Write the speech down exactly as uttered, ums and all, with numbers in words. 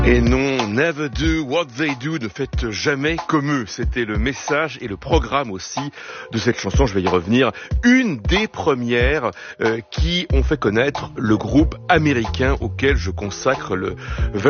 Et non, never do what they do, ne faites jamais comme eux. C'était le message et le programme aussi de cette chanson, je vais y revenir. Une des premières euh, qui ont fait connaître le groupe américain auquel je consacre le